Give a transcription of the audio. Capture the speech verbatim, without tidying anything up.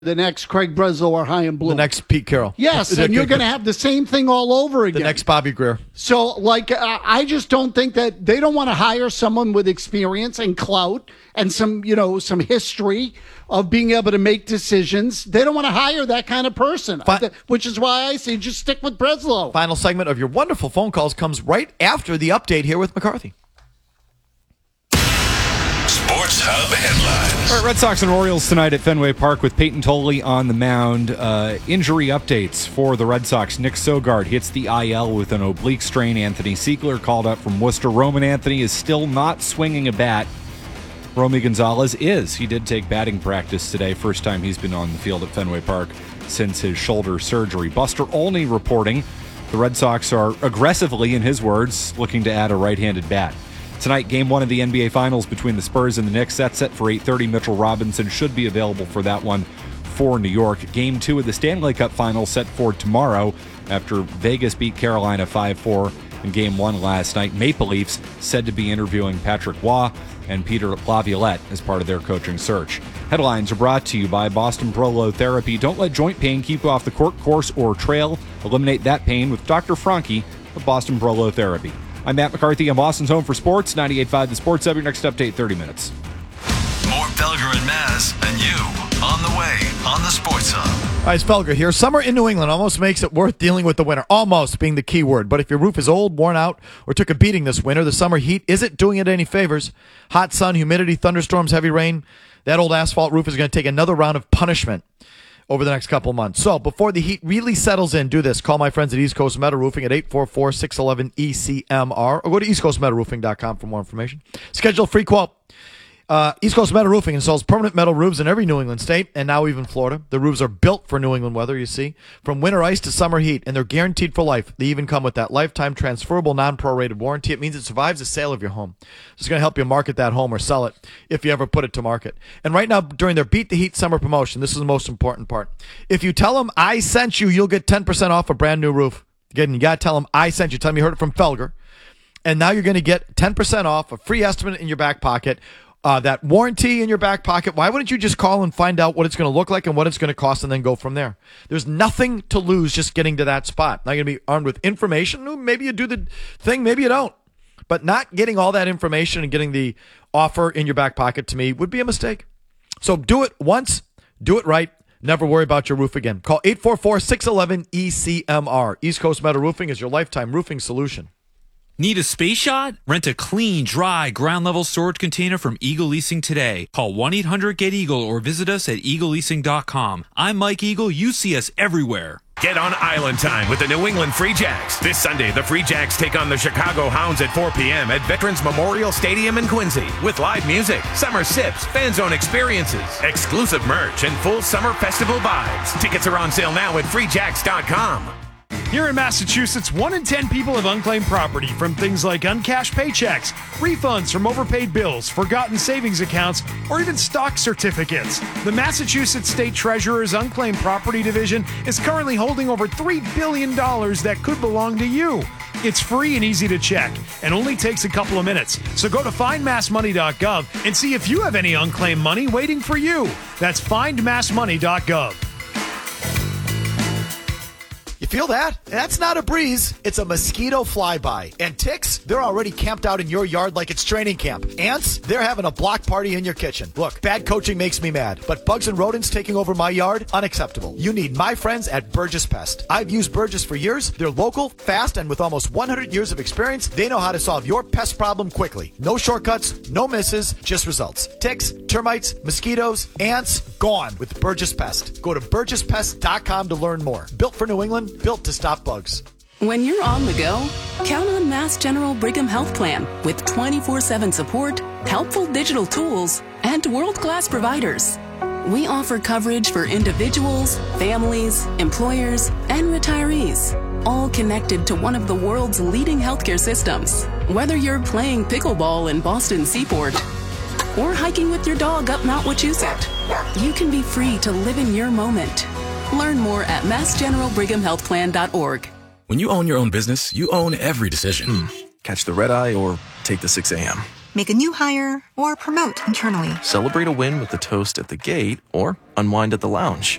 the next Craig Breslow or Chaim Bloom. The next Pete Carroll. Yes, and you're going to have the same thing all over again. The next Bobby Greer. So, like, uh, I just don't think that they don't want to hire someone with experience and clout and some, you know, some history of being able to make decisions. They don't want to hire that kind of person, Fi- which is why I say just stick with Breslow. Final segment of your wonderful phone calls comes right after the update here with McCarthy. Sports Hub headlines. All right, Red Sox and Orioles tonight at Fenway Park with Peyton Tolley on the mound. Uh, injury updates for the Red Sox. Nick Sogard hits the I L with an oblique strain. Anthony Siegler called up from Worcester. Roman Anthony is still not swinging a bat. Romy Gonzalez is. He did take batting practice today. First time he's been on the field at Fenway Park since his shoulder surgery. Buster Olney reporting the Red Sox are aggressively, in his words, looking to add a right-handed bat. Tonight, game one of the N B A Finals between the Spurs and the Knicks. That's set for eight thirty. Mitchell Robinson should be available for that one for New York. Game two of the Stanley Cup Finals set for tomorrow after Vegas beat Carolina five four in game one last night. Maple Leafs said to be interviewing Patrick Waugh and Peter Laviolette as part of their coaching search. Headlines are brought to you by Boston Prolo Therapy. Don't let joint pain keep you off the court, course, or trail. Eliminate that pain with Doctor Franke of Boston Prolo Therapy. I'm Matt McCarthy on Boston's Home for Sports, ninety-eight point five The Sports Hub. Your next update, thirty minutes. More Felger and Maz and you on the way on the Sports Hub. All right, it's Felger here. Summer in New England almost makes it worth dealing with the winter. Almost being the key word. But if your roof is old, worn out, or took a beating this winter, the summer heat isn't doing it any favors. Hot sun, humidity, thunderstorms, heavy rain. That old asphalt roof is going to take another round of punishment over the next couple months. So before the heat really settles in, do this. Call my friends at East Coast Metal Roofing at eight four four, six one one, E C M R or go to east coast metal roofing dot com for more information. Schedule a free quote. Uh, East Coast Metal Roofing installs permanent metal roofs in every New England state and now even Florida. The roofs are built for New England weather, you see, from winter ice to summer heat, and they're guaranteed for life. They even come with that lifetime transferable non-prorated warranty. It means it survives the sale of your home. It's going to help you market that home or sell it if you ever put it to market. And right now, during their Beat the Heat summer promotion, this is the most important part. If you tell them I sent you, you'll get ten percent off a brand new roof. Again, you got to tell them I sent you. Tell them you heard it from Felger. And now you're going to get ten percent off, a free estimate in your back pocket. Uh, that warranty in your back pocket. Why wouldn't you just call and find out what it's going to look like and what it's going to cost and then go from there? There's nothing to lose just getting to that spot. Now you're going to be armed with information. Maybe you do the thing, maybe you don't. But not getting all that information and getting the offer in your back pocket, to me, would be a mistake. So do it once, do it right. Never worry about your roof again. Call eight four four, six one one, E C M R. East Coast Metal Roofing is your lifetime roofing solution. Need a space shot? Rent a clean, dry, ground-level storage container from Eagle Leasing today. Call one eight hundred get eagle or visit us at eagle leasing dot com. I'm Mike Eagle. You see us everywhere. Get on Island Time with the New England Free Jacks. This Sunday, the Free Jacks take on the Chicago Hounds at four p.m. at Veterans Memorial Stadium in Quincy with live music, summer sips, fan zone experiences, exclusive merch, and full summer festival vibes. Tickets are on sale now at free jacks dot com. Here in Massachusetts, one in ten people have unclaimed property from things like uncashed paychecks, refunds from overpaid bills, forgotten savings accounts, or even stock certificates. The Massachusetts State Treasurer's Unclaimed Property Division is currently holding over three billion dollars that could belong to you. It's free and easy to check and only takes a couple of minutes. So go to find mass money dot gov and see if you have any unclaimed money waiting for you. That's find mass money dot gov. You feel that? That's not a breeze. It's a mosquito flyby. And ticks, they're already camped out in your yard like it's training camp. Ants, they're having a block party in your kitchen. Look, bad coaching makes me mad, but bugs and rodents taking over my yard, unacceptable. You need my friends at Burgess Pest. I've used Burgess for years. They're local, fast, and with almost one hundred years of experience, they know how to solve your pest problem quickly. No shortcuts, no misses, just results. Ticks, termites, mosquitoes, ants, gone with Burgess Pest. Go to burgess pest dot com to learn more. Built for New England, built to stop bugs. When you're on the go, count on Mass General Brigham Health Plan with twenty-four seven support, helpful digital tools, and world-class providers. We offer coverage for individuals, families, employers, and retirees, all connected to one of the world's leading healthcare systems. Whether you're playing pickleball in Boston Seaport or hiking with your dog up Mount Wachusett, you can be free to live in your moment. Learn more at mass general brigham health plan dot org. When you own your own business, you own every decision. Mm. Catch the red eye or take the six a.m. make a new hire, or promote internally. Celebrate a win with a toast at the gate or unwind at the lounge.